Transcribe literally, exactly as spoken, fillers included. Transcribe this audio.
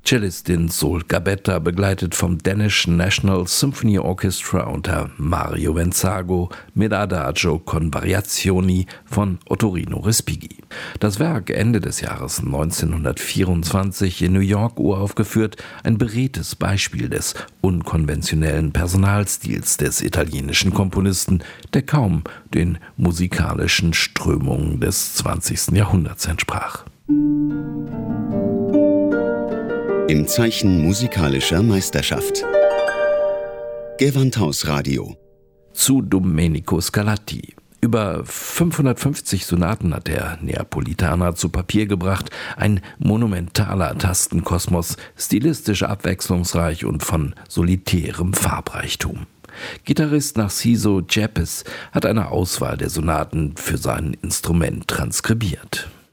Cellistin Sol Gabetta, begleitet vom Danish National Symphony Orchestra unter Mario Venzago mit Adagio con Variazioni von Ottorino Respighi. Das Werk, Ende des Jahres neunzehnhundertvierundzwanzig in New York uraufgeführt, ein beredtes Beispiel des unkonventionellen Personalstils des italienischen Komponisten, der kaum den musikalischen Strömungen des zwanzigsten Jahrhunderts entsprach. Im Zeichen musikalischer Meisterschaft. Gewandhausradio. Zu Domenico Scarlatti. Über fünfhundertfünfzig Sonaten hat der Neapolitaner zu Papier gebracht. Ein monumentaler Tastenkosmos, stilistisch abwechslungsreich und von solitärem Farbreichtum. Gitarrist Narciso Yepes hat eine Auswahl der Sonaten für sein Instrument transkribiert.